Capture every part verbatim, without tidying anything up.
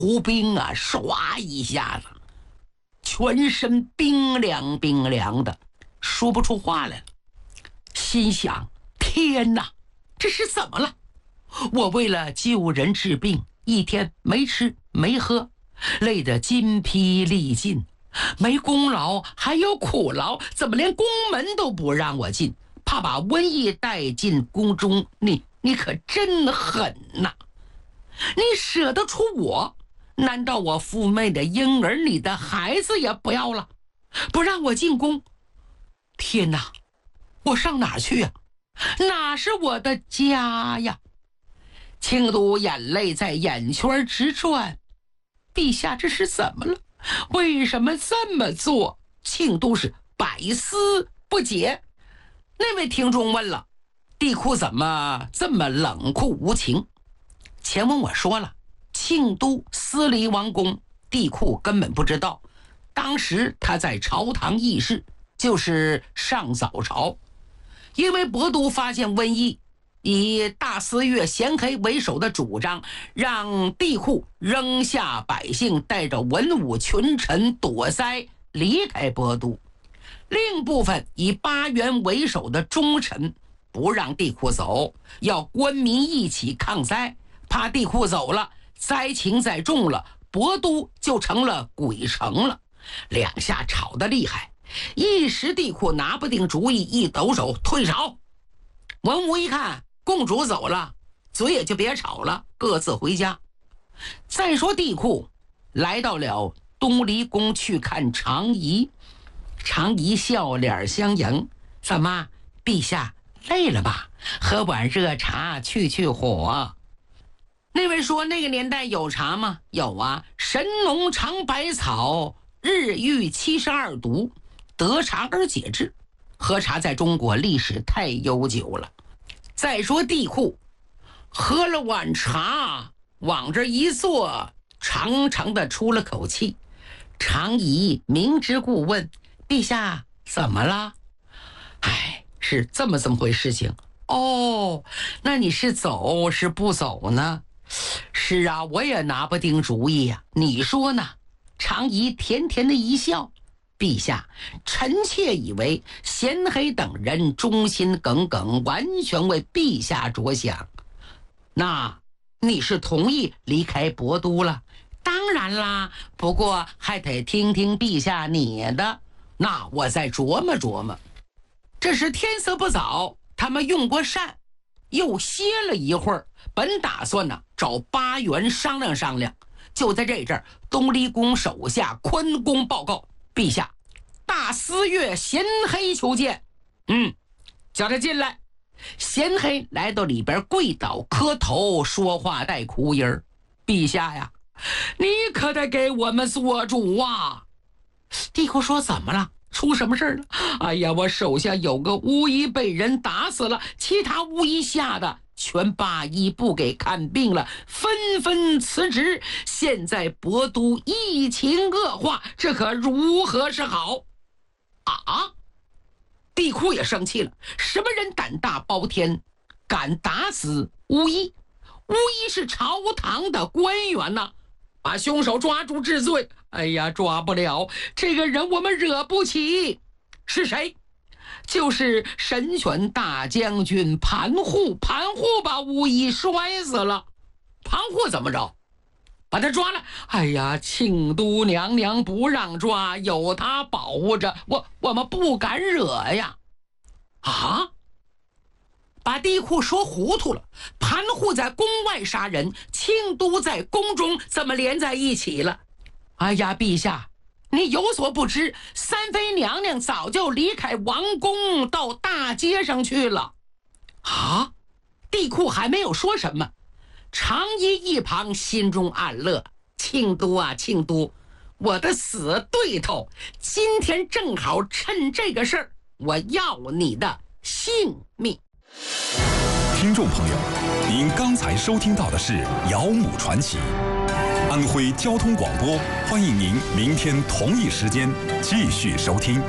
胡兵啊，唰一下子，全身冰凉冰凉的，说不出话来了。心想：天哪，这是怎么了？我为了救人治病，一天没吃没喝，累得筋疲力尽，没功劳还有苦劳，怎么连宫门都不让我进，怕把瘟疫带进宫中？你你可真狠呐！你舍得出我？难道我父妹的婴儿，你的孩子也不要了，不让我进宫？天哪，我上哪儿去呀？哪是我的家呀？庆都眼泪在眼圈直转，陛下这是怎么了？为什么这么做？庆都是百思不解。那位听众问了，帝喾怎么这么冷酷无情？前文我说了，庆都司离王宫，帝喾根本不知道，当时他在朝堂议事，就是上早朝。因为博都发现瘟疫，以大司乐贤黑为首的主张，让帝喾扔下百姓，带着文武群臣躲灾离开博都。另部分以八元为首的忠臣不让帝喾走，要官民一起抗灾，怕帝喾走了，灾情再重了，博都就成了鬼城了。两下吵得厉害，一时帝喾拿不定主意，一抖手退朝。文武一看共主走了，嘴也就别吵了，各自回家。再说帝喾来到了东离宫去看常仪，常仪笑脸相迎：怎么，陛下累了吧？喝碗热茶去去火。那位说，那个年代有茶吗？有啊，神农尝百草，日遇七十二毒，得茶而解之。喝茶在中国历史太悠久了。再说帝喾喝了碗茶，往这一坐，长长的出了口气。常仪明知故问：陛下怎么了？哎，是这么这么回事情。哦，那你是走是不走呢？是啊，我也拿不定主意呀、啊，你说呢？常仪甜甜的一笑：陛下，臣妾以为贤黑等人忠心耿耿，完全为陛下着想。那你是同意离开博都了？当然啦，不过还得听听陛下你的。那我再琢磨琢磨。这时天色不早，他们用过膳，又歇了一会儿，本打算呢找八元商量商量。就在这阵儿，东离宫手下坤公报告：陛下，大司乐贤黑求见。嗯，叫他进来。贤黑来到里边，跪倒磕头，说话带哭音儿：陛下呀，你可得给我们做主啊！帝喾说：怎么了？出什么事了？哎呀，我手下有个巫医被人打死了，其他巫医吓得全罢医不给看病了，纷纷辞职。现在博都疫情恶化，这可如何是好啊？帝喾也生气了，什么人胆大包天，敢打死巫医？巫医是朝堂的官员呐、啊，把凶手抓住治罪。哎呀，抓不了，这个人我们惹不起。是谁？就是神权大将军盘户。盘户把巫医摔死了。盘户怎么着？把他抓了。哎呀，庆都娘娘不让抓，有他保护着，我我们不敢惹呀。啊，把帝喾说糊涂了。盘户在宫外杀人，庆都在宫中，怎么连在一起了？哎呀，陛下，你有所不知，三妃娘娘早就离开王宫，到大街上去了。啊，帝喾还没有说什么，常仪一旁心中暗乐：庆都啊，庆都，我的死对头，今天正好趁这个事儿，我要你的性命。 听众朋友，您刚才收听到的是《姚母传奇》，安徽交通广播，欢迎您明天同一时间继续收听。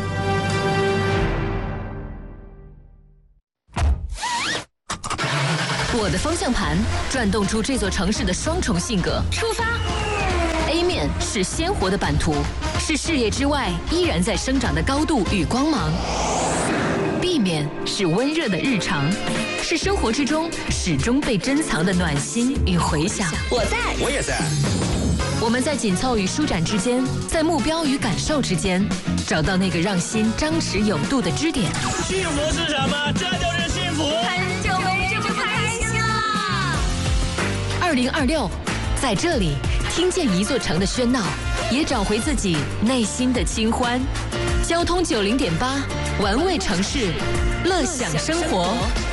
我的方向盘转动出这座城市的双重性格。出发！ 是鲜活的版图，是视野之外依然在生长的高度与光芒。避免是温热的日常，是生活之中始终被珍藏的暖心与回响。 我在， 我也在。 我们在紧凑与舒展之间，在目标与感受之间，找到那个让心张弛有度的支点。 幸福是什么？这就是幸福。 很久没这么开心了。 二零二六，在这里听见一座城的喧闹，也找回自己内心的清欢。交通九零点八，玩味城市，乐享生活。